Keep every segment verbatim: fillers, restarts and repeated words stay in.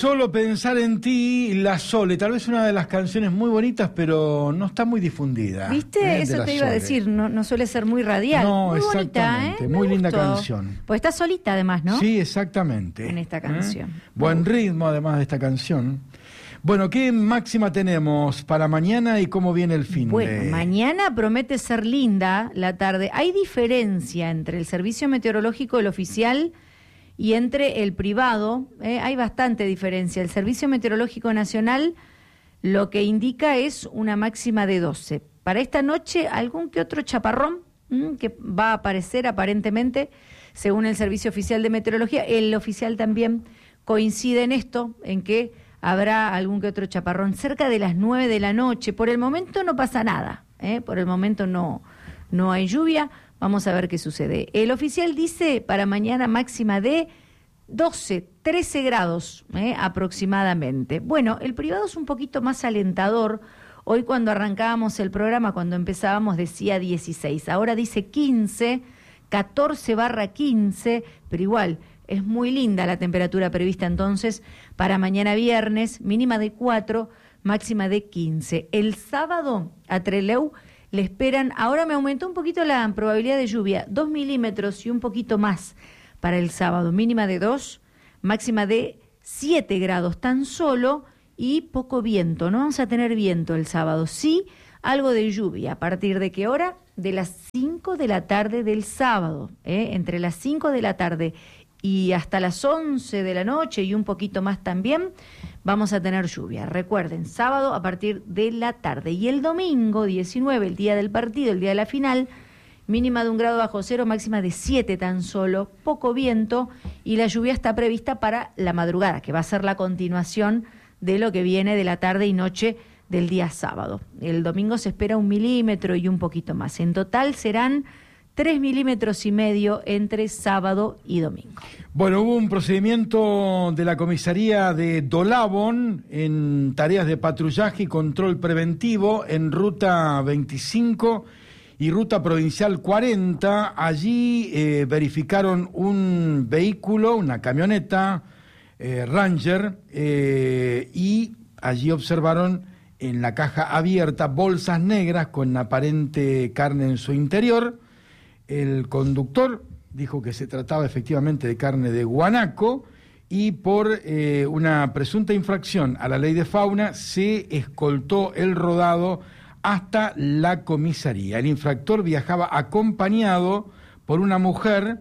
Solo pensar en ti, La Sole, tal vez una de las canciones muy bonitas, pero no está muy difundida. ¿Viste? ¿eh? Eso La te iba a Sole. decir, no, no suele ser muy radial. No, muy bonita, exactamente, ¿eh? muy Me linda gustó. canción. Pues está solita además, ¿no? Sí, exactamente. En esta canción. ¿Eh? Buen ritmo además de esta canción. Bueno, ¿qué máxima tenemos para mañana y cómo viene el fin Bueno, de...? mañana promete ser linda la tarde. Hay diferencia entre el servicio meteorológico, el oficial, y entre el privado. ¿eh? Hay bastante diferencia. El Servicio Meteorológico Nacional lo que indica es una máxima de doce. Para esta noche, algún que otro chaparrón mmm, que va a aparecer aparentemente, según el Servicio Oficial de Meteorología. El oficial también coincide en esto, en que habrá algún que otro chaparrón cerca de las nueve de la noche. Por el momento no pasa nada, ¿eh? Por el momento no, no hay lluvia. Vamos a ver qué sucede. El oficial dice para mañana máxima de doce, trece grados ¿eh? aproximadamente. Bueno, el privado es un poquito más alentador. Hoy cuando arrancábamos el programa, cuando empezábamos, decía dieciséis. Ahora dice quince, catorce barra quince, pero igual... Es muy linda la temperatura prevista entonces para mañana viernes, mínima de cuatro, máxima de quince. El sábado a Trelew le esperan, ahora me aumentó un poquito la probabilidad de lluvia, dos milímetros y un poquito más para el sábado, mínima de dos, máxima de siete grados tan solo y poco viento, no vamos a tener viento el sábado, sí algo de lluvia. ¿A partir de qué hora? De las cinco de la tarde del sábado, ¿eh? Entre las cinco de la tarde y hasta las once de la noche y un poquito más también, vamos a tener lluvia. Recuerden, sábado a partir de la tarde. Y el domingo diecinueve, el día del partido, el día de la final, mínima de un grado bajo cero, máxima de siete tan solo, poco viento, y la lluvia está prevista para la madrugada, que va a ser la continuación de lo que viene de la tarde y noche del día sábado. El domingo se espera un milímetro y un poquito más. En total serán tres milímetros y medio entre sábado y domingo. Bueno, hubo un procedimiento de la comisaría de Dolabón en tareas de patrullaje y control preventivo en ruta veinticinco y ruta provincial cuarenta. Allí eh, verificaron un vehículo, una camioneta eh, Ranger, eh, y allí observaron en la caja abierta bolsas negras con aparente carne en su interior. El conductor dijo que se trataba efectivamente de carne de guanaco y por eh, una presunta infracción a la ley de fauna se escoltó el rodado hasta la comisaría. El infractor viajaba acompañado por una mujer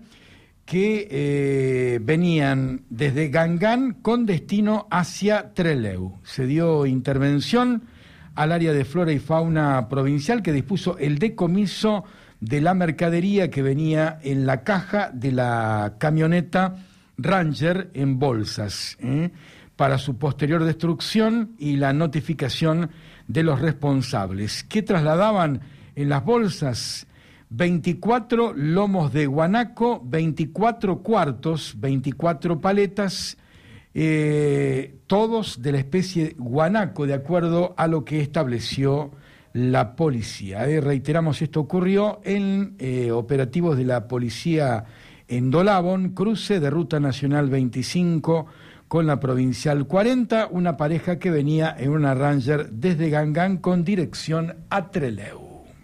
que eh, venían desde Gangán con destino hacia Trelew. Se dio intervención al área de flora y fauna provincial que dispuso el decomiso de la mercadería que venía en la caja de la camioneta Ranger en bolsas, ¿eh? para su posterior destrucción y la notificación de los responsables, que trasladaban en las bolsas veinticuatro lomos de guanaco, veinticuatro cuartos, veinticuatro paletas, eh, todos de la especie guanaco, de acuerdo a lo que estableció la policía. Eh, reiteramos, esto ocurrió en eh, operativos de la policía en Dolabón, cruce de Ruta Nacional veinticinco con la Provincial cuarenta, una pareja que venía en una Ranger desde Gangán con dirección a Trelew.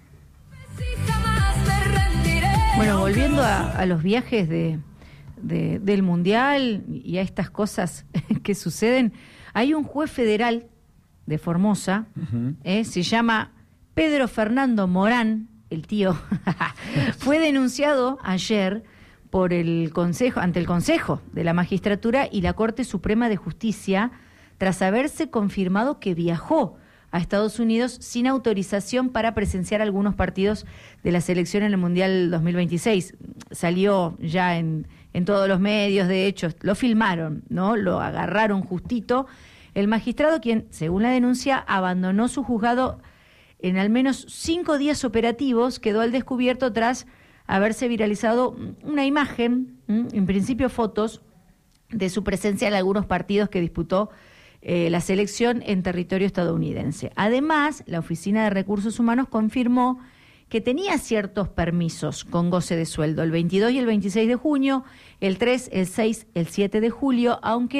Bueno, volviendo a, a los viajes de, de, del Mundial y a estas cosas que suceden, hay un juez federal de Formosa, uh-huh. eh, se llama Pedro Fernando Morán, el tío, fue denunciado ayer por el Consejo, ante el Consejo de la Magistratura y la Corte Suprema de Justicia, tras haberse confirmado que viajó a Estados Unidos sin autorización para presenciar algunos partidos de la selección en el Mundial dos mil veintiséis. Salió ya en, en todos los medios, de hecho, lo filmaron, ¿no? Lo agarraron justito. El magistrado, quien, según la denuncia, abandonó su juzgado en al menos cinco días operativos, quedó al descubierto tras haberse viralizado una imagen, en principio fotos, de su presencia en algunos partidos que disputó eh, la selección en territorio estadounidense. Además, la Oficina de Recursos Humanos confirmó que tenía ciertos permisos con goce de sueldo, el veintidós y el veintiséis de junio, el tres, el seis, el siete de julio, aunque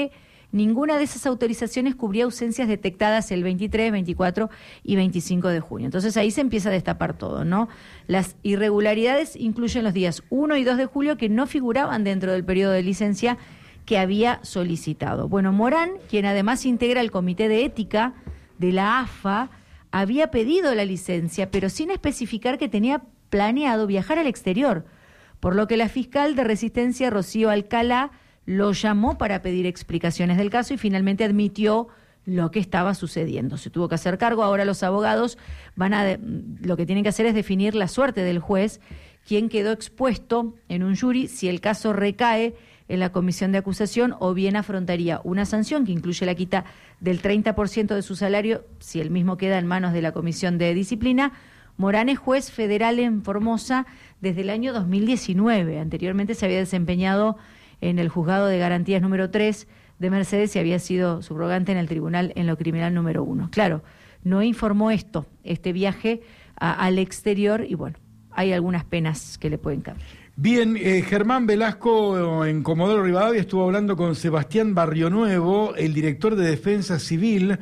Ninguna de esas autorizaciones cubría ausencias detectadas el veintitrés, veinticuatro y veinticinco de junio. Entonces ahí se empieza a destapar todo, ¿no? Las irregularidades incluyen los días uno y dos de julio que no figuraban dentro del periodo de licencia que había solicitado. Bueno, Morán, quien además integra el Comité de Ética de la A F A, había pedido la licencia, pero sin especificar que tenía planeado viajar al exterior, por lo que la fiscal de Resistencia, Rocío Alcalá, lo llamó para pedir explicaciones del caso y finalmente admitió lo que estaba sucediendo. Se tuvo que hacer cargo. Ahora los abogados van a de, lo que tienen que hacer es definir la suerte del juez, quien quedó expuesto en un jury si el caso recae en la comisión de acusación o bien afrontaría una sanción que incluye la quita del treinta por ciento de su salario si el mismo queda en manos de la comisión de disciplina. Morán es juez federal en Formosa desde el año dos mil diecinueve. Anteriormente se había desempeñado en el juzgado de garantías número tres de Mercedes y había sido subrogante en el tribunal en lo criminal número uno. Claro, no informó esto, este viaje a, al exterior y bueno, hay algunas penas que le pueden caber. Bien, eh, Germán Velasco en Comodoro Rivadavia estuvo hablando con Sebastián Barrionuevo, el director de Defensa Civil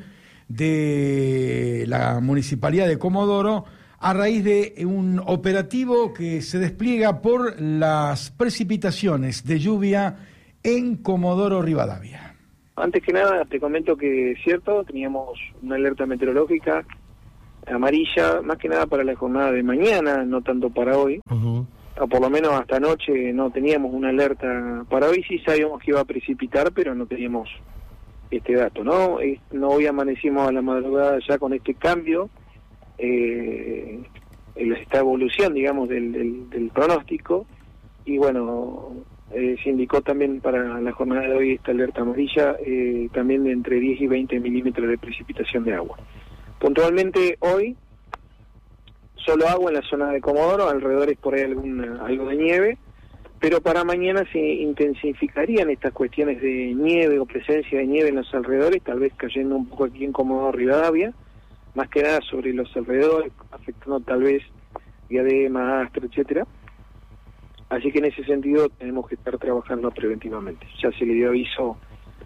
de la Municipalidad de Comodoro, a raíz de un operativo que se despliega por las precipitaciones de lluvia en Comodoro Rivadavia. Antes que nada, te comento que es cierto, teníamos una alerta meteorológica amarilla, más que nada para la jornada de mañana, no tanto para hoy. Uh-huh. O por lo menos hasta anoche no teníamos una alerta para hoy, sí sabíamos que iba a precipitar, pero no teníamos este dato, ¿no? No hoy amanecimos a la madrugada ya con este cambio, eh, esta evolución, digamos, del, del, del pronóstico, y bueno, eh, se indicó también para la jornada de hoy esta alerta amarilla, eh, también de entre diez y veinte milímetros de precipitación de agua. Puntualmente hoy, solo agua en la zona de Comodoro, alrededor es por ahí alguna, algo de nieve, pero para mañana se intensificarían estas cuestiones de nieve o presencia de nieve en los alrededores, tal vez cayendo un poco aquí en Comodoro Rivadavia, más que nada sobre los alrededores, afectando tal vez Diadema, Astra, etcétera. Así que en ese sentido tenemos que estar trabajando preventivamente. Ya se le dio aviso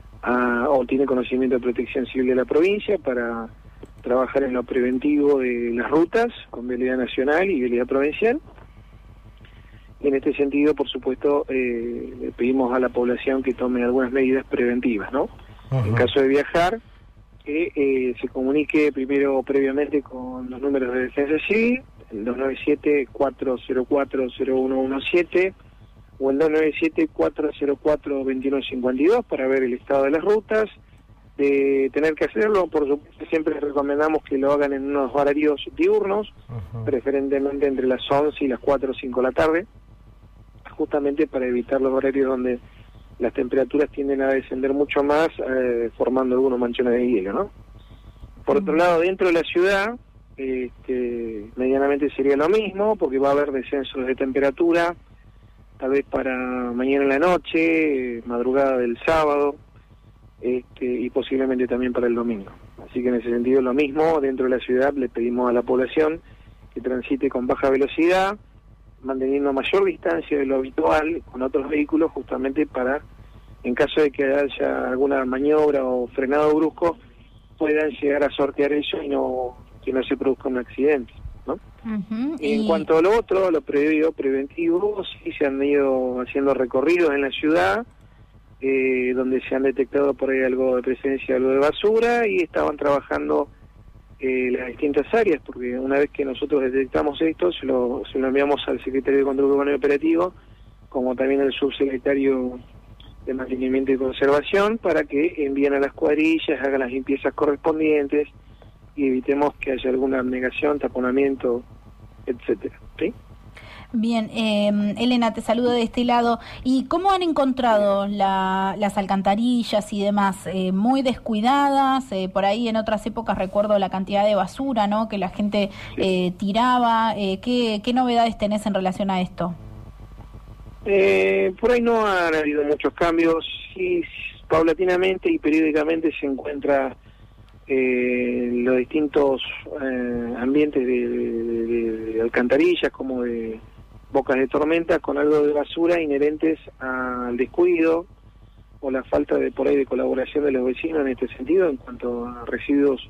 a, o tiene conocimiento de Protección Civil de la provincia para trabajar en lo preventivo de las rutas con vialidad nacional y vialidad provincial. Y en este sentido, por supuesto, eh, le pedimos a la población que tome algunas medidas preventivas, ¿no? Ajá. En caso de viajar, que eh, se comunique primero previamente con los números de Defensa Civil, el dos nueve siete, cuatro cero cuatro, cero uno uno siete o el dos nueve siete, cuatro cero cuatro, dos uno cinco dos para ver el estado de las rutas. De tener que hacerlo, por supuesto, siempre recomendamos que lo hagan en unos horarios diurnos, uh-huh. preferentemente entre las once y las cuatro o cinco de la tarde, justamente para evitar los horarios donde las temperaturas tienden a descender mucho más, eh, formando algunos manchones de hielo, ¿no? Por uh-huh. otro lado, dentro de la ciudad, este, medianamente sería lo mismo, porque va a haber descensos de temperatura, tal vez para mañana en la noche, madrugada del sábado, Este, y posiblemente también para el domingo. Así que en ese sentido lo mismo, dentro de la ciudad le pedimos a la población que transite con baja velocidad, manteniendo mayor distancia de lo habitual con otros vehículos, justamente para, en caso de que haya alguna maniobra o frenado brusco, puedan llegar a sortear eso y no que no se produzca un accidente, ¿no? Uh-huh. Y en cuanto a lo otro, lo previo, preventivo, sí se han ido haciendo recorridos en la ciudad, Eh, donde se han detectado por ahí algo de presencia, algo de basura, y estaban trabajando eh, las distintas áreas, porque una vez que nosotros detectamos esto, se lo, se lo enviamos al secretario de Control Urbano y Operativo, como también al subsecretario de Mantenimiento y Conservación, para que envíen a las cuadrillas, hagan las limpiezas correspondientes y evitemos que haya alguna abnegación, taponamiento, etcétera, ¿sí? Bien, eh, Elena, te saludo de este lado. ¿Y cómo han encontrado la, las alcantarillas y demás? Eh, ¿Muy descuidadas? Eh, por ahí en otras épocas recuerdo la cantidad de basura, ¿no?, que la gente eh, tiraba. Eh, ¿qué, ¿Qué novedades tenés en relación a esto? Eh, por ahí no han habido muchos cambios. Sí, paulatinamente y periódicamente se encuentra eh, los distintos eh, ambientes de, de, de alcantarillas, como de bocas de tormenta, con algo de basura inherentes al descuido, o la falta de por ahí de colaboración de los vecinos en este sentido en cuanto a residuos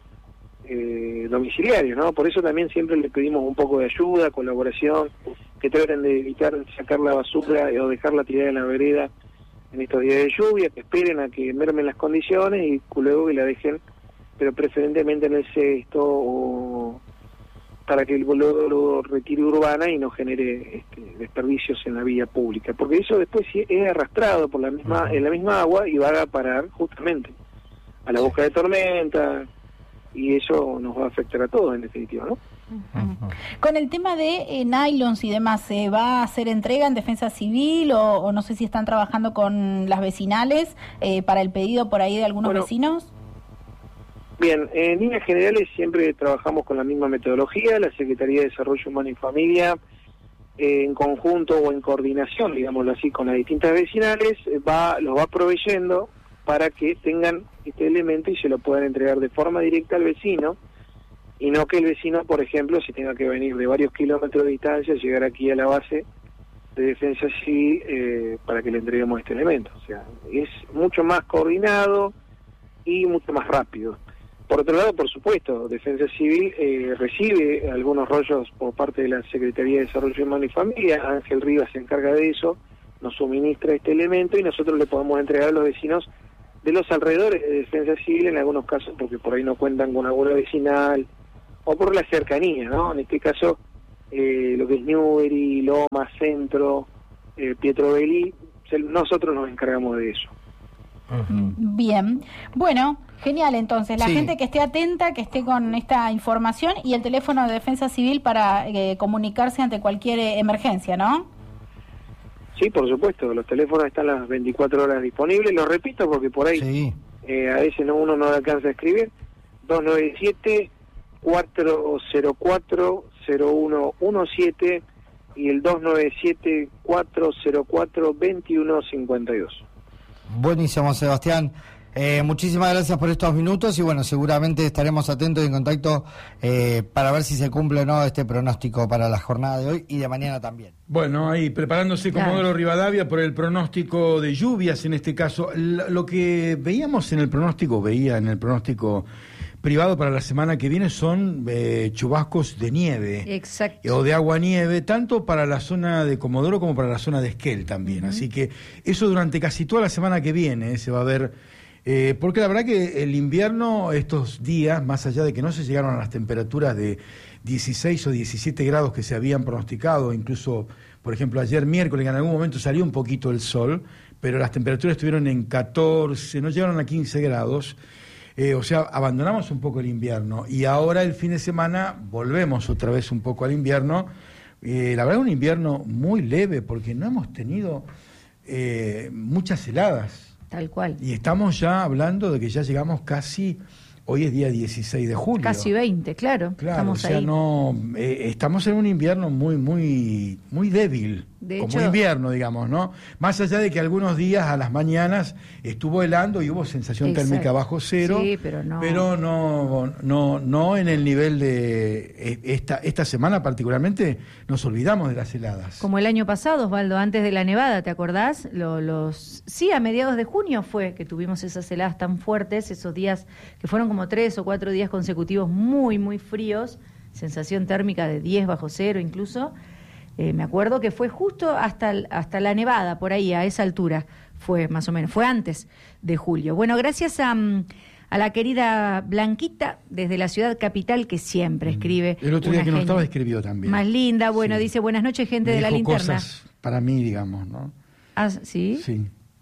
eh, domiciliarios, ¿no? Por eso también siempre le pedimos un poco de ayuda, colaboración, que traten de evitar sacar la basura o dejarla tirada en la vereda en estos días de lluvia, que esperen a que mermen las condiciones y luego que la dejen, pero preferentemente en el cesto o para que luego lo retire urbana y no genere este, desperdicios en la vía pública, porque eso después es arrastrado por la misma en la misma agua y va a parar justamente a la boca de tormenta, y eso nos va a afectar a todos en definitiva, ¿no? Uh-huh. Con el tema de eh, nylons y demás, ¿se eh, va a hacer entrega en Defensa Civil o, o no sé si están trabajando con las vecinales eh, para el pedido por ahí de algunos bueno, vecinos? Bien, en líneas generales siempre trabajamos con la misma metodología. La Secretaría de Desarrollo Humano y Familia, eh, en conjunto o en coordinación, digámoslo así, con las distintas vecinales, va los va proveyendo para que tengan este elemento y se lo puedan entregar de forma directa al vecino, y no que el vecino, por ejemplo, si tenga que venir de varios kilómetros de distancia, llegar aquí a la base de Defensa Civil eh, para que le entreguemos este elemento. O sea, es mucho más coordinado y mucho más rápido. Por otro lado, por supuesto, Defensa Civil eh, recibe algunos rollos por parte de la Secretaría de Desarrollo Humano y Familia. Ángel Rivas se encarga de eso, nos suministra este elemento y nosotros le podemos entregar a los vecinos de los alrededores de Defensa Civil, en algunos casos porque por ahí no cuentan con abuela vecinal o por la cercanía, ¿no? En este caso, eh, lo que es Newbery, Loma, Centro, eh, Pietro Belli, nosotros nos encargamos de eso. Uh-huh. Bien, bueno, genial. Entonces, la sí. gente que esté atenta, que esté con esta información, y el teléfono de Defensa Civil para eh, comunicarse ante cualquier eh, emergencia, ¿no? Sí, por supuesto, los teléfonos están las veinticuatro horas disponibles, lo repito porque por ahí sí. eh, a veces no, uno no alcanza a escribir. Dos nueve siete, cuatro cero cuatro, cero uno uno siete y el dos nueve siete, cuatro cero cuatro, dos uno cinco dos. Buenísimo, Sebastián. Eh, muchísimas gracias por estos minutos y bueno, seguramente estaremos atentos y en contacto eh, para ver si se cumple o no este pronóstico para la jornada de hoy y de mañana también. Bueno, ahí preparándose claro. Comodoro Rivadavia por el pronóstico de lluvias en este caso. Lo que veíamos en el pronóstico, veía en el pronóstico privado para la semana que viene son eh, chubascos de nieve. Exacto. O de agua-nieve, tanto para la zona de Comodoro como para la zona de Esquel también. Uh-huh. Así que eso durante casi toda la semana que viene eh, se va a ver. Eh, porque la verdad que el invierno, estos días, más allá de que no se llegaron a las temperaturas de dieciséis o diecisiete grados que se habían pronosticado, incluso, por ejemplo, ayer miércoles, en algún momento salió un poquito el sol, pero las temperaturas estuvieron en catorce, no llegaron a quince grados, eh, o sea, abandonamos un poco el invierno, y ahora el fin de semana volvemos otra vez un poco al invierno. Eh, la verdad, un invierno muy leve, porque no hemos tenido eh, muchas heladas. Tal cual. Y estamos ya hablando de que ya llegamos casi, hoy es día dieciséis de julio. Casi veinte, claro. Claro, estamos o sea, ahí. no, eh, estamos en un invierno muy, muy, muy débil. De como hecho, invierno, digamos, ¿no? Más allá de que algunos días a las mañanas estuvo helando y hubo sensación exacto. térmica bajo cero, sí, pero no, pero no, no, no en el nivel de esta, esta semana particularmente nos olvidamos de las heladas. Como el año pasado, Osvaldo, antes de la nevada, ¿te acordás? Lo, los sí, a mediados de junio fue que tuvimos esas heladas tan fuertes, esos días que fueron como tres o cuatro días consecutivos muy, muy fríos, sensación térmica de diez bajo cero incluso. Eh, me acuerdo que fue justo hasta, hasta la nevada, por ahí, a esa altura, fue más o menos, fue antes de julio. Bueno, gracias a, a la querida Blanquita, desde la ciudad capital, que siempre escribe. El otro día que no genia. estaba escribió también. Más linda, bueno, sí. Dice, buenas noches, gente Me de la dijo linterna. Cosas para mí, digamos, ¿no? Ah, ¿sí? Sí.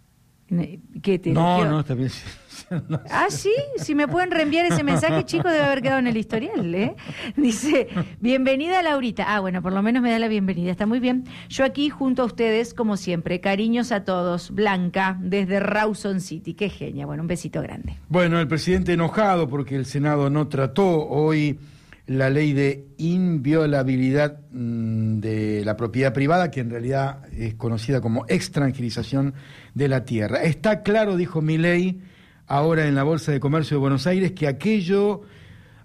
¿Qué te No, eligió? no, también... No sé. Ah, sí, si me pueden reenviar ese mensaje, chicos, debe haber quedado en el historial, ¿eh? Dice, bienvenida Laurita. Ah, bueno, por lo menos me da la bienvenida, está muy bien. Yo aquí junto a ustedes, como siempre, cariños a todos. Blanca, desde Rawson City, qué genia. Bueno, un besito grande. Bueno, el presidente enojado porque el Senado no trató hoy la ley de inviolabilidad mmm, de la propiedad privada, que en realidad es conocida como extranjerización de la tierra. Está claro, dijo Milei, ahora en la Bolsa de Comercio de Buenos Aires, que aquello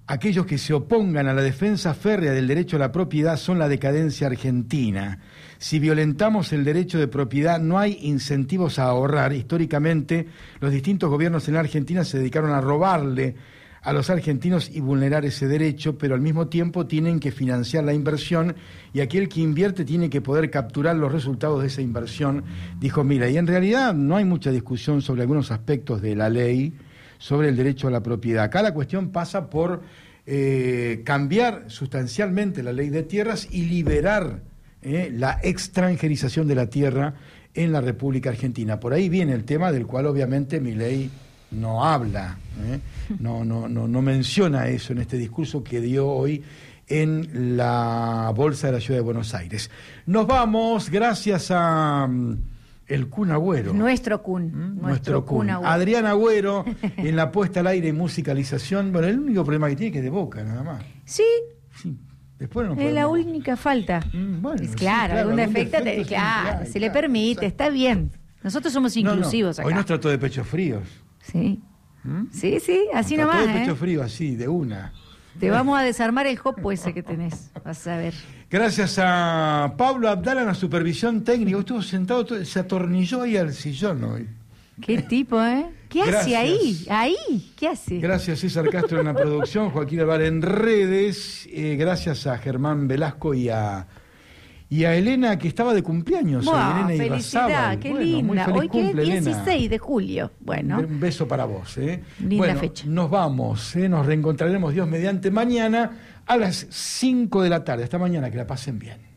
aquellos que se opongan a la defensa férrea del derecho a la propiedad son la decadencia argentina. Si violentamos el derecho de propiedad, no hay incentivos a ahorrar. Históricamente, los distintos gobiernos en la Argentina se dedicaron a robarle a los argentinos y vulnerar ese derecho, pero al mismo tiempo tienen que financiar la inversión y aquel que invierte tiene que poder capturar los resultados de esa inversión, dijo Mila. Y en realidad no hay mucha discusión sobre algunos aspectos de la ley sobre el derecho a la propiedad. Acá la cuestión pasa por eh, cambiar sustancialmente la ley de tierras y liberar eh, la extranjerización de la tierra en la República Argentina. Por ahí viene el tema del cual obviamente Milei no habla, ¿eh? no, no, no, no menciona eso en este discurso que dio hoy en la Bolsa de la Ciudad de Buenos Aires. Nos vamos, gracias a um, el Kun Agüero. Nuestro Kun. ¿Mm? Nuestro, Nuestro Kun. Kun Agüero. Adrián Agüero en la puesta al aire y musicalización. Bueno, el único problema que tiene es que es de Boca, nada más. Sí. Sí. Después no Es la podemos... única falta. Mm, bueno, es sí, claro, claro, algún algún defecto, defecto te- sí, claro, claro, se le claro, permite, exacto. está bien. Nosotros somos No, no, inclusivos acá. hoy nos trató de pechos fríos. Sí. ¿Mm? Sí, sí, así Nos trató nomás, de pecho ¿eh? frío, así, de una. Te vamos a desarmar el jopo ese que tenés, vas a ver. Gracias a Pablo Abdala en la supervisión técnica. Estuvo sentado, todo- se atornilló ahí al sillón hoy. Qué tipo, ¿eh? ¿Qué hace Gracias. ahí? Ahí, ¿qué hace? Gracias César Castro en la producción, Joaquín Alvar en redes. Eh, gracias a Germán Velasco y a, y a Elena, que estaba de cumpleaños. hoy, Buah, Elena felicidad, Irrazábal. qué Bueno, muy linda. feliz Hoy que es cumple, Elena. dieciséis de julio. Bueno, Un beso para vos. ¿eh? Linda Bueno, fecha. Nos vamos, ¿eh? Nos reencontraremos Dios mediante mañana a las cinco de la tarde. Hasta mañana, que la pasen bien.